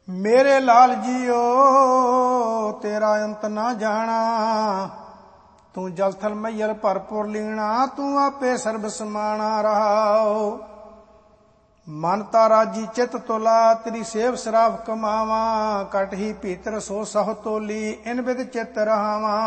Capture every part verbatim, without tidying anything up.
मेरे लाल जियो तेरा अंत ना जाना, तू जल थल मैयल भरपुर लीना, तू आपे सर्ब समाना रहाओ। मन तारा जी चित तोला, तेरी सेव सराफ कमावा, कट ही भीतर सो सह तोली, इन विद चित रहावा।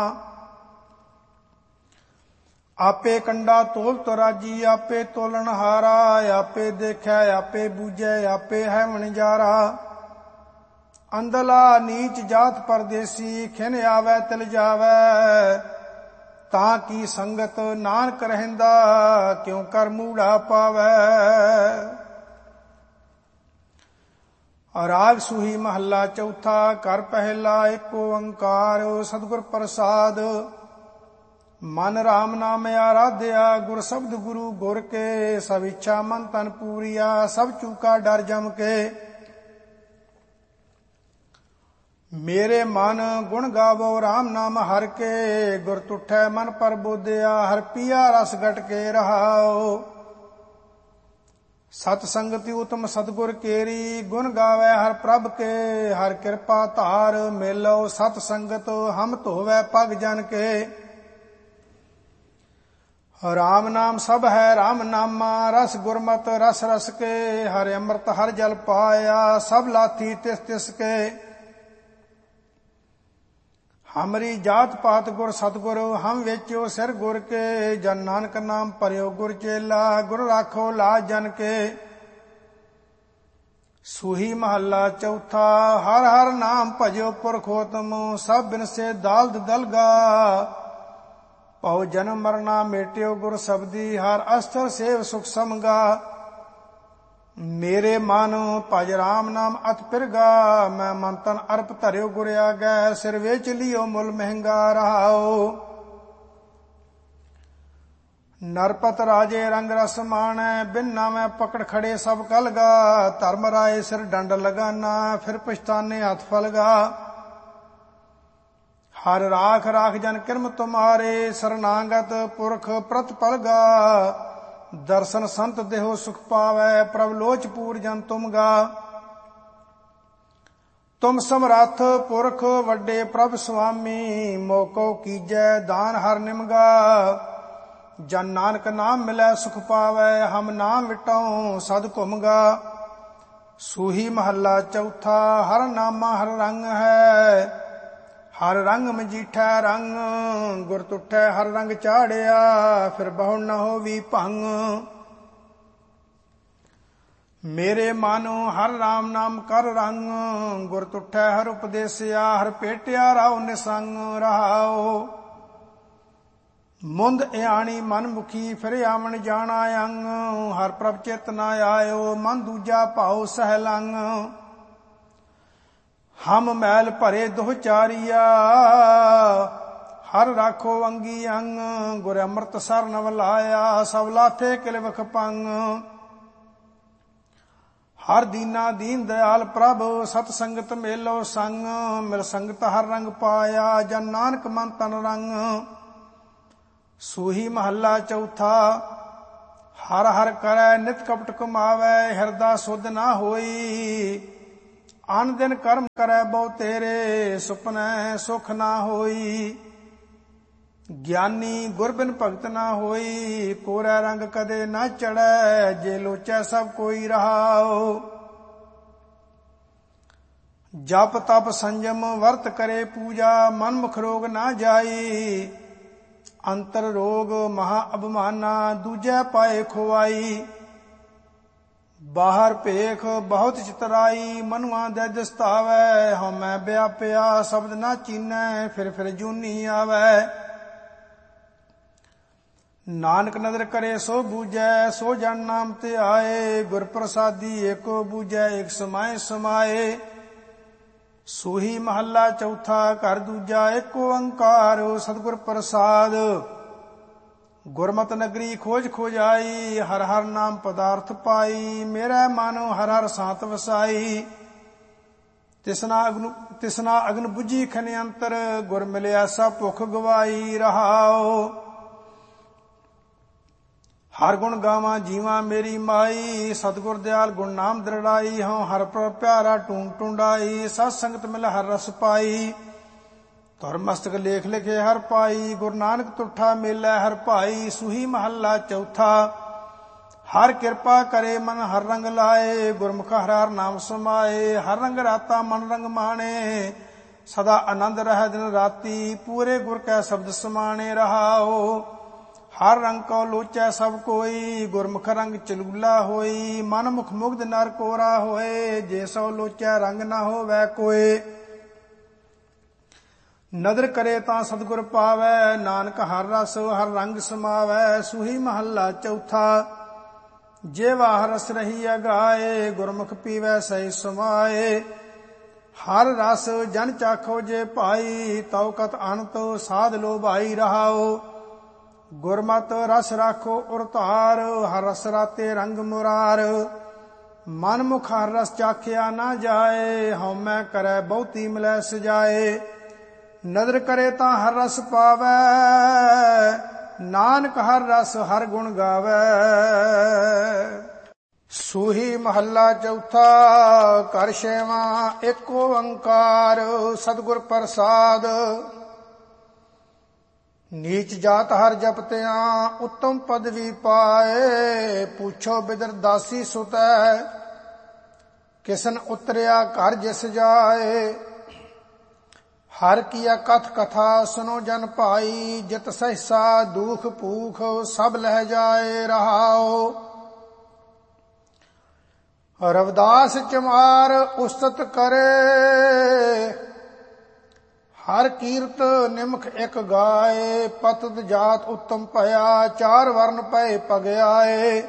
आपे कंडा तोल तो राजी, आपे तोलन हारा, आपे देखै आपे बूझै, आपे है वणजारा। अंदला नीच जात परदेसी, खिन आवै तिल जावै, तां की संगत नानक रहंदा, क्यों कर मूढ़ा पावै। राग सूही महला चौथा, कर पहला एक ओंकार, सतगुर प्रसाद। मन राम नाम आराध्या, गुर शब्द गुरु गुर के, सब इच्छा मन तन पूरिया, सब चूका डर जम के। मेरे मन गुण गावो राम नाम हर के, गुर तुठै मन पर बोधिया, हर पिया रस गट के रहाओ। सत संगति उत्तम सतगुर केरी, गुण गावै हर प्रभ के, हर कृपा धार मेलो सत संगत, हम धोवै पग जन के। राम नाम सब है राम नामा, रस गुरमत रस रस के, हर अमृत हर जल पाया, सब लाथी तिस तिस के। हमरी जात पात गुर सतगुरु, हम वेचो सिर गुर के, जन नानक नाम परयो गुर चेला, गुर राखो लाज जन के। सूही महला चौथा, हर हर नाम भजो पुरखोतम, सब बिन से दाल दलगा, पौ जन्म मरना मेटियो गुर शब्दी, हर अस्तर सेव सुख समगा। मेरे मन भज राम नाम अत पिरगा, मैं मन तन अर्प धरियो गुर आगै, सिर वेच लियो मुल महंगा रहाओ। नरपत राजे रंग रस माणै, बिन नामै पकड़ खड़े सब कलगा, धर्म राय सिर डंड लगाना, फिर पछताने हथ फलगा। हर राख राख जन किरम तुम्हारे, शरणागत पुरख प्रतिपलगा, दर्शन संत देहो सुख पावै, प्रभ लोच पूर जन तुम गा। तुम समरथ पुरख वड्डे प्रभ स्वामी, मोको कीजै दान हर निमगा। जन नानक नाम मिलै सुख पावै, हम नाम विटाऊं सद घुमगा। सूही महला चौथा, हर नामा हर रंग है, हर रंग मजीठा रंग, गुर तुठै हर रंग चाड़िया, फिर बहु न होवी भंग। मेरे मानो हर राम नाम कर रंग, गुर तुठै हर उपदेसिया, हर पेटिया राव निसंग रहाओ। मुंद इयाणी मन मुखी, फिर आवन जाना अंग, हर प्रभ चित न आयो, मन दूजा भाव सहलंग। हम मैल भरे दुह चारिया, हर राखो अंगी अंग, गुर अमृत सर नव लाया, सब लाथे किल वख पंग। हर दीना दीन दयाल प्रभ, सत संगत मेलो संग, मिल संगत हर रंग पाया, जन नानक मन तन रंग। सूही महला चौथा, हर हर करै नित कपट कमावै, हिरदा सुध ना होई, आन दिन कर्म करै बहु तेरे, सुपनै सुख ना होई। ज्ञानी गुर बिन भगत ना होई, कोरै रंग कदे ना चढ़ै, जे लोचै सब कोई रहाओ। जप तप संयम वर्त करे पूजा, मन मुख रोग ना जाई, अंतर रोग महा अभिमाना, दूजै पाए खुआई। बाहर भेख बहुत चितराई, मनुआ दे दस्तावै, हमै व्यापिया शब्द ना चीनै, फिर फिर जूनी आवै। नानक नदर करे सो बूझै, सो जन नाम ते आए, गुर प्रसादी एको बूझै, एक समाए समाए। सूही महला चौथा, घर दूजा एक ओंकार, सतगुर प्रसाद। गुरमत नगरी खोज खोज आई, हर हर नाम पदार्थ पाई, मेरा मानो हर हर सात वसाई। तिसना अग्न तिसना अग्न बुझी खने अंतर, गुर मिलिया सब भुख गवाई रहाओ। ਹਰ ਗੁਣ ਗਾਵਾਂ ਜੀਵਾਂ ਮੇਰੀ ਮਾਈ, ਸਤਿਗੁਰ ਦਿਆਲ ਗੁਣ ਨਾਮ ਦ੍ਰਿੜਾਈ। ਹਉ ਹਰ ਪ੍ਰਭ ਪਿਆਰਾ ਟੂੰ ਟੁੰਡਾਈ, ਸਤ ਸੰਗਤ ਮਿਲ ਹਰ ਰਸ ਪਾਈ। ਧੁਰ ਮਸਤਕ ਲੇਖ ਲਿਖੇ ਹਰ ਪਾਈ, ਗੁਰੂ ਨਾਨਕ ਤੁਠਾ ਮੇਲੇ ਹਰ ਭਾਈ। ਸੂਹੀ ਮਹੱਲਾ ਚੌਥਾ। ਹਰ ਕਿਰਪਾ ਕਰੇ ਮਨ ਹਰ ਰੰਗ ਲਾਏ, ਗੁਰਮੁਖ ਹਰ ਹਰ ਨਾਮ ਸਮਾਏ। ਹਰ ਰੰਗ ਰਾਤਾ ਮਨ ਰੰਗ ਮਾਣੇ, ਸਦਾ ਆਨੰਦ ਰਹਿ ਦਿਨ ਰਾਤੀ। ਪੂਰੇ ਗੁਰ ਕੈ ਸ਼ਬਦ ਸਮਾਣੇ ਰਹਾਓ, ਹਰ ਰੰਗ ਕੋ ਲੋਚੈ ਸਭ ਕੋਈ। ਗੁਰਮੁਖ ਰੰਗ ਚਲੂਲਾ ਹੋਈ, ਮਨ ਮੁਖ ਮੁਗਧ ਨਰ ਕੋਰਾ ਹੋਏ। ਜੇ ਸੋ ਲੋਚੈ ਰੰਗ ਨਾ ਹੋਵੈ ਕੋਏ, ਨਦਰ ਕਰੇ ਤਾਂ ਸਤਿਗੁਰ ਪਾਵੈ। ਨਾਨਕ ਹਰ ਰਸ ਹਰ ਰੰਗ ਸਮਾਵੈ। ਸੂਹੀ ਮਹੱਲਾ ਚੌਥਾ। ਜੇ ਵਾਹ ਰਸ ਰਹੀ ਅਗਾਏ, ਗੁਰਮੁਖ ਪੀਵੈ ਸਹਿ ਸਮਾਏ। ਹਰ ਰਸ ਜਨ ਚਾਖੋ ਜੇ ਭਾਈ, ਤਉ ਕਤ ਅਨੰਤ ਸਾਧ ਲੋ ਭਾਈ ਰਹਾਓ। ਗੁਰਮਤਿ ਰਸ ਰਾਖੋ ਉਰ ਧਾਰ, ਹਰ ਰਸ ਰਾਤੇ ਰੰਗ ਮੁਰਾਰ। ਮਨ ਮੁਖ ਹਰ ਰਸ ਚਾਖਿਆ ਨਾ ਜਾਏ, ਹਉਮੈ ਕਰੈ ਬਹੁਤੀ ਮਿਲੈ ਸਜਾਏ। ਨਦਰ ਕਰੇ ਤਾਂ ਹਰ ਰਸ ਪਾਵੈ, ਨਾਨਕ ਹਰ ਰਸ ਹਰ ਗੁਣ ਗਾਵੈ। ਸੂਹੀ ਮਹੱਲਾ ਚੌਥਾ। ਘਰ ਛੇਵਾਂ। ਏਕ ਓੰਕਾਰ ਸਤਿਗੁਰ ਪ੍ਰਸਾਦ। ਨੀਚ ਜਾਤ ਹਰ ਜਪਤਿਆਂ, ਉੱਤਮ ਪਦਵੀ ਪਾਏ। ਪੁੱਛੋ ਬਿਦਰ ਦਾਸੀ ਸੁਤੈ, ਕਿਸਨ ਉਤਰਿਆ ਘਰ ਜਿਸ ਜਾਏ। ਹਰ ਕੀਆ ਕਥ ਕਥਾ ਸੁਨੋ ਜਨ ਭਾਈ, ਜਿਤ ਸਹਿਸਾ ਦੁਖ ਭੂਖ ਸਭ ਲਹਿ ਜਾਏ ਰਹਾਓ। ਰਵਿਦਾਸ ਚਮਾਰ ਉਸਤਤ ਕਰੇ, ਹਰ ਕੀਰਤ ਨਿਮਖ ਇਕ ਗਾਏ। ਪਤਤ ਜਾਤ ਉੱਤਮ ਭਇਆ, ਚਾਰ ਵਰਨ ਪਏ ਪਗਿਆਏ।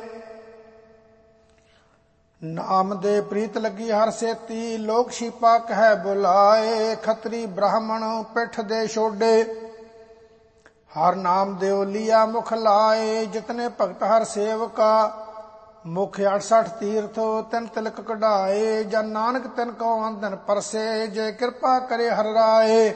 ਨਾਮ ਦੇ ਪ੍ਰੀਤ ਲੱਗੀ ਹਰ ਸੇਤੀ, ਲੋਕ ਛੀਪਾ ਕਹਿ ਬੁਲਾਏ। ਖੱਤਰੀ ਬ੍ਰਾਹਮਣ ਪਿੱਠ ਦੇ ਛੋਡੇ, ਹਰ ਨਾਮ ਦਿਓ ਲੀਆ ਮੁਖ ਲਾਏ। ਜਿਤਨੇ ਭਗਤ ਹਰ ਸੇਵਕਾ, ਮੁਖ ਅਠਸਠ ਤੀਰਥ ਤਿਨ ਤਿਲਕ ਕਢਾਏ। ਜਨ ਨਾਨਕ ਤਿਨ ਕੋ ਅੰਦਨ ਪਰਸੇ, ਜੇ ਕਿਰਪਾ ਕਰੇ ਹਰ ਰਾਏ।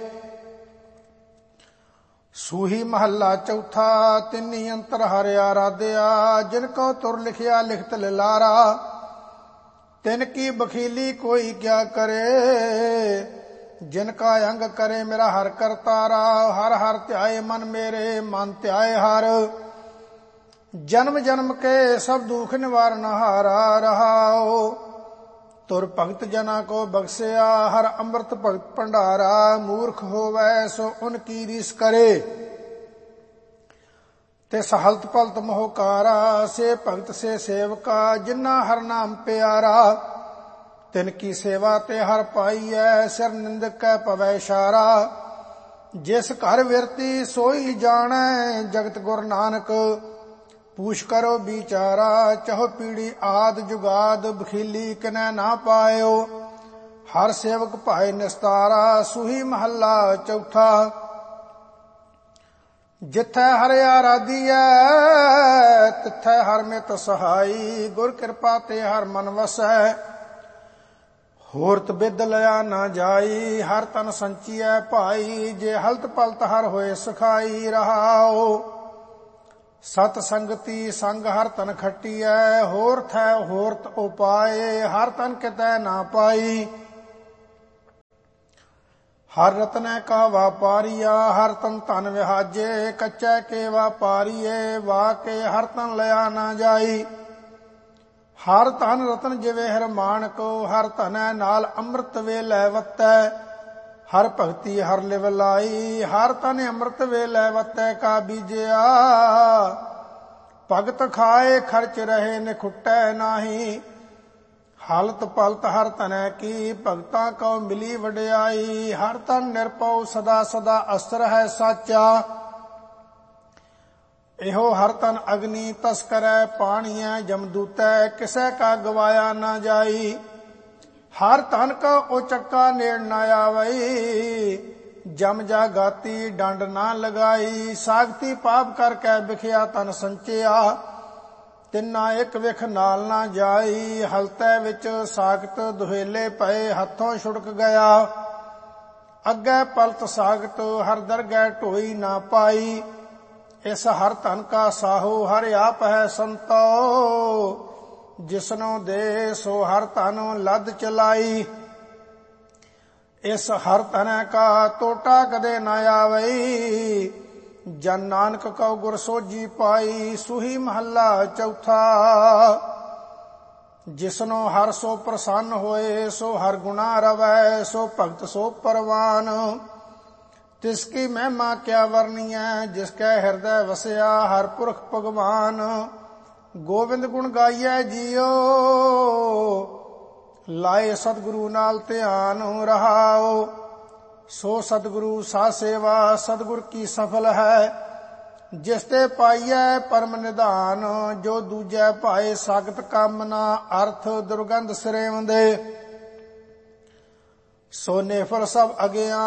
ਸੂਹੀ ਮਹੱਲਾ ਚੌਥਾ। ਤਿੰਨੀ ਅੰਤਰ ਹਰਿ ਆਰਾਧਿਆ, ਜਿਨ ਕੋ ਤੁਰ ਲਿਖਿਆ ਲਿਖਤ ਲਿਲਾਰਾ। ਤਿਨ ਕੀ ਬਖੀਲੀ ਕੋਈ ਕਿਆ ਕਰੇ, ਜਿਨ ਕਾ ਅੰਗ ਕਰੇ ਮੇਰਾ ਹਰ ਕਰਤਾਰਾ। ਹਰ ਹਰ ਧਿਆਏ ਮਨ ਮੇਰੇ, ਮਨ ਧਿਆਏ ਹਰ। ਜਨਮ ਜਨਮ ਕੇ ਸਭ ਦੁਖ ਨਿਵਾਰਨ ਹਾਰਾ ਰਹਾਓ। ਤੁਰ ਭਗਤ ਜਨਾ ਕੋ ਬਖਸਿਆ, ਹਰ ਅੰਮ੍ਰਿਤ ਭਗਤ ਭੰਡਾਰਾ। ਮੂਰਖ ਹੋਵੈ ਸੋ ਉਨ ਕੀ ਰੀਸ ਕਰੇ, ਤੇ ਸਹਲਤ ਪਲਤ ਮੋਹਕਾਰਾ। ਸੇ ਭਗਤ ਸੇ ਸੇਵਕਾ, ਜਿਨਾ ਹਰ ਨਾਮ ਪਿਆਰਾ। ਤਿਨ ਕੀ ਸੇਵਾ ਤੇ ਹਰ ਪਾਈਐ, ਸਿਰ ਨਿੰਦਕ ਕੈ ਪਵੈ ਇਸ਼ਾਰਾ। ਜਿਸ ਘਰ ਵਿਰਤੀ ਸੋਈ ਜਾਣੈ, ਜਗਤ ਗੁਰ ਨਾਨਕ ਪੂਛ ਕਰੋ ਵਿਚਾਰਾ। ਚਹੁ ਪੀੜੀ ਆਦ ਜੁਗਾਦ, ਬਖੀਲੀ ਕਿਨੈ ਨਾ ਪਾਇਓ। ਹਰ ਸੇਵਕ ਭਾਏ ਨਿਸਤਾਰਾ। ਸੂਹੀ ਮਹੱਲਾ ਚੌਥਾ। ਜਿੱਥੈ ਹਰਿ ਆਰਾਧੀਐ, ਤਿੱਥੈ ਹਰ ਮਿਤ ਸਹਾਈ। ਗੁਰ ਕਿਰਪਾ ਤੇ ਹਰ ਮਨ ਵਸੈ, ਹੋਰਤ ਬਿਦ ਲਿਆ ਨਾ ਜਾਈ। ਹਰ ਤਨ ਸੰਚੀਐ ਭਾਈ, ਜੇ ਹਲਤ ਪਲਤ ਹਰ ਹੋਏ ਸਖਾਈ ਰਹਾਓ। ਸਤ ਸੰਗਤੀ ਸੰਗ ਹਰ ਤਨ ਖੱਟੀਐ, ਹੋਰ ਥੈ ਹੋਰਤ ਉਪਾਏ। ਹਰ ਤਨ ਕਿਤੈ ਨਾ ਪਾਈ, ਹਰ ਰਤਨੈ ਕਾ ਵਾਪਾਰੀਆ। ਹਰ ਤਨ ਧਨ ਵਿਹਾਜੇ, ਕੱਚੈ ਕੇ ਵਾਪਾਰੀਏ। ਵਾ ਕੇ ਹਰ ਤਨ ਲਿਆ ਨਾ ਜਾਈ। ਹਰ ਧਨ ਰਤਨ ਜਿਵੇਂ ਹਰ ਮਾਣਕ, ਹਰ ਧਨੈ ਨਾਲ ਅੰਮ੍ਰਿਤ ਵੇ ਲੈ ਵਤੈ। ਹਰ ਭਗਤੀ ਹਰ ਲਿਵ ਲਾਈ, ਹਰ ਤਨ ਅੰਮ੍ਰਿਤ ਵੇ ਲੈ ਵਤੈ ਕਾ ਬੀਜਿਆ। ਭਗਤ ਖਾਏ ਖਰਚ ਰਹੇ ਨਿਖੁੱਟੈ ਨਾਹੀ। ਹਾਲਤ ਪਲਤ ਹਰ ਧਨੈ ਕੀ, ਭਗਤਾਂ ਕਉ ਮਿਲੀ ਵਡਿਆਈ। ਹਰ ਤਨ ਨਿਰਭਉ ਸਦਾ ਸਦਾ ਅਸਰ ਹੈ ਸਾਚਾ। ਇਹੋ ਹਰ ਤਨ ਅਗਨੀ ਤਸਕਰੈ ਪਾਣੀਐ ਜਮਦੂਤੈ। ਕਿਸੈ ਕਾ ਗਵਾਇਆ ਨਾ ਜਾਈ। ਹਰ ਧਨ ਕਾ ਉਹ ਚੱਕਾ ਨੇੜ ਨਾ ਆਵਈ। ਜਮ ਜਾ ਗਾਤੀ ਡੰਡ ਨਾ ਲਗਾਈ। ਸਾਗਤੀ ਪਾਪ ਕਰਕੇ ਵਿਖਿਆ ਤਨ ਸੰਚਿਆ। ਤਿੰਨਾ ਇੱਕ ਵਿਖ ਨਾਲ ਨਾ ਜਾਈ। ਹਲਤੈ ਵਿੱਚ ਸਾਗਤ ਦੁਹੇਲੇ ਪਏ, ਹੱਥੋਂ ਛੁੜਕ ਗਿਆ। ਅੱਗੇ ਪਲਤ ਸਾਗਤ ਹਰ ਦਰਗਹਿ ਢੋਈ ਨਾ ਪਾਈ। ਇਸ ਹਰ ਧਨ ਕਾ ਸਾਹੋ ਹਰਿ ਆਪ ਹੈ ਸੰਤੋ। ਜਿਸਨੋ ਦੇ ਸੋ ਹਰ ਧਨ ਲੱਦ ਚਲਾਈ। ਇਸ ਹਰ ਧਨ ਕਾ ਟੋਟਾ ਕਦੇ ਨਾ ਆਵਈ। ਜਨ ਨਾਨਕ ਕਉ ਗੁਰ ਸੋਝੀ ਪਾਈ। ਸੂਹੀ ਮਹੱਲਾ ਚੌਥਾ। ਜਿਸਨੋ ਹਰ ਸੋ ਪ੍ਰਸੰਨ ਹੋਏ। ਸੋ ਹਰ ਗੁਣਾ ਰਵੈ। ਸੋ ਭਗਤ ਸੋ ਪਰਵਾਨ। ਤਿਸਕੀ ਮਹਿਮਾ ਕਿਆ ਵਰਨੀਐ। ਜਿਸਕੈ ਹਿਰਦੈ ਵਸਿਆ ਹਰ ਪੁਰਖ ਭਗਵਾਨ। ਗੋਬਿੰਦ ਗੁਣ ਗਾਈਐ ਜੀਓ। ਲਾਏ ਸਤਿਗੁਰੂ ਨਾਲ ਧਿਆਨ ਰਹਾਓ। ਸੋ ਸਤਿਗੁਰੂ ਸਾ ਸੇਵਾ ਸਤਿਗੁਰ ਕੀ ਸਫਲ ਹੈ। ਜਿਸ ਤੇ ਪਾਈਐ ਪਰਮ ਨਿਧਾਨ। ਜੋ ਦੂਜੈ ਭਾਏ ਸਾਗਤ ਕਾਮਨਾ। ਅਰਥ ਦੁਰਗੰਧ ਸਿਰੇਵੰਦੇ। ਸੋ ਨਿਫਲ ਸਭ ਅਗਿਆਨ।